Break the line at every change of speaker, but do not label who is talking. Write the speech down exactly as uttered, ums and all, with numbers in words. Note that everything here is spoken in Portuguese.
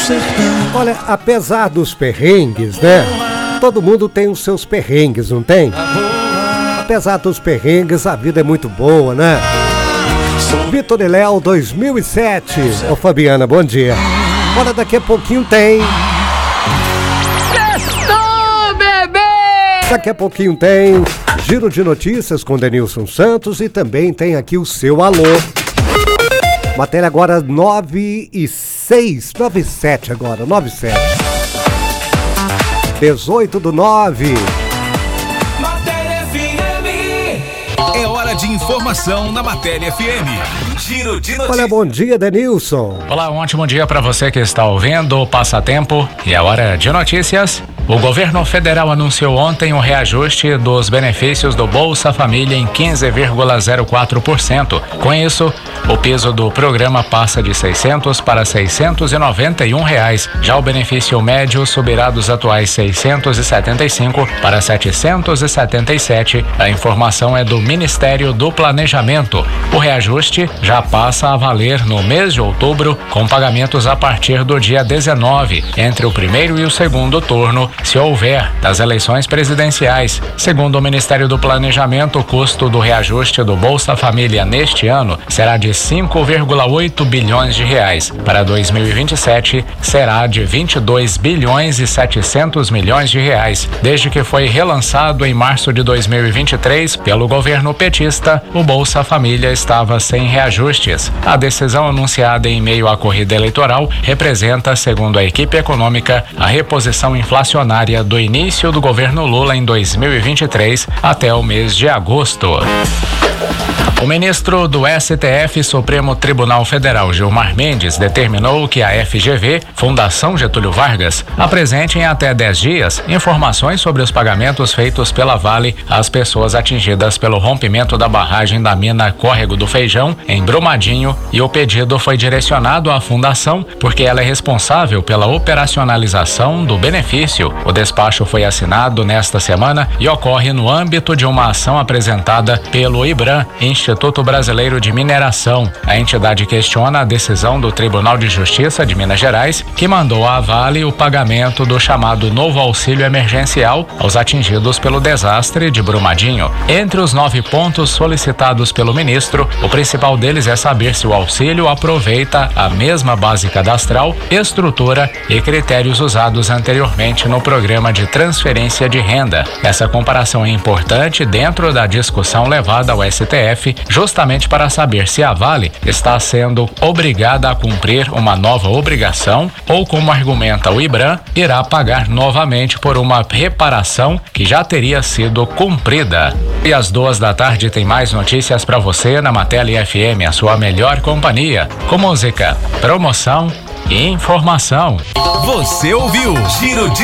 Olha, apesar dos perrengues, né? Todo mundo tem os seus perrengues, não tem? Apesar dos perrengues, a vida é muito boa, né? Vitor e Léo dois mil e sete. Ô Fabiana, bom dia. Olha, daqui a pouquinho tem.
Sextou, bebê!
Daqui a pouquinho tem Giro de Notícias com Denilson Santos e também tem aqui o seu alô. Matéria agora nove e seis, nove e sete agora, nove e sete. dezoito do nove.
Matéria F M. É hora de informação na Matéria F M. Giro de Notícias.
Olha, bom dia, Denilson.
Olá, um ótimo dia para você que está ouvindo o Passatempo. E é hora de notícias. O governo federal anunciou ontem o reajuste dos benefícios do Bolsa Família em quinze vírgula zero quatro por cento. Com isso, o piso do programa passa de seiscentos para seiscentos e noventa e um reais. Já o benefício médio subirá dos atuais seiscentos e setenta e cinco para setecentos e setenta e sete. A informação é do Ministério do Planejamento. O reajuste já passa a valer no mês de outubro, com pagamentos a partir do dia dezenove, entre o primeiro e o segundo turno, se houver, das eleições presidenciais. Segundo o Ministério do Planejamento, o custo do reajuste do Bolsa Família neste ano será de cinco vírgula oito bilhões de reais. Para dois mil e vinte e sete, será de vinte e dois bilhões e setecentos milhões de reais. Desde que foi relançado em março de dois mil e vinte e três pelo governo petista, o Bolsa Família estava sem reajustes. A decisão anunciada em meio à corrida eleitoral representa, segundo a equipe econômica, a reposição inflacionária do início do governo Lula em dois mil e vinte e três até o mês de agosto. O ministro do S T F, Supremo Tribunal Federal, Gilmar Mendes, determinou que a F G V, Fundação Getúlio Vargas, apresente em até dez dias informações sobre os pagamentos feitos pela Vale às pessoas atingidas pelo rompimento da barragem da mina Córrego do Feijão, em Brumadinho, e o pedido foi direcionado à Fundação porque ela é responsável pela operacionalização do benefício. O despacho foi assinado nesta semana e ocorre no âmbito de uma ação apresentada pelo IBRAM, Instituto Brasileiro de Mineração. A entidade questiona a decisão do Tribunal de Justiça de Minas Gerais, que mandou à Vale o pagamento do chamado novo auxílio emergencial aos atingidos pelo desastre de Brumadinho. Entre os nove pontos solicitados pelo ministro, o principal deles é saber se o auxílio aproveita a mesma base cadastral, estrutura e critérios usados anteriormente no programa de transferência de renda. Essa comparação é importante dentro da discussão levada ao S T F, justamente para saber se a Vale está sendo obrigada a cumprir uma nova obrigação ou, como argumenta o IBRAM, irá pagar novamente por uma reparação que já teria sido cumprida. E às duas da tarde tem mais notícias para você na Matéria F M, a sua melhor companhia, com música, promoção e informação.
Você ouviu Giro de